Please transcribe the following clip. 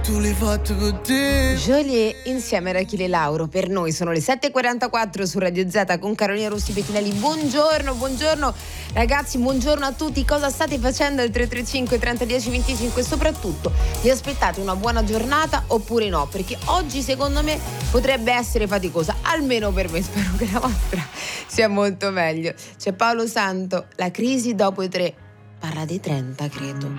Tu l'hai fatto per te. Jolie insieme a Achille Lauro. Per noi sono le 7.44 su Radio Z con Carolina Rossi Pettinelli. Buongiorno ragazzi, buongiorno a tutti. Cosa state facendo al 335 30 10 25? Soprattutto, vi aspettate una buona giornata oppure no? Perché oggi secondo me potrebbe essere faticosa, almeno per me. Spero che la vostra sia molto meglio. C'è Paolo Santo, La crisi dopo i 3. Parla dei 30, credo.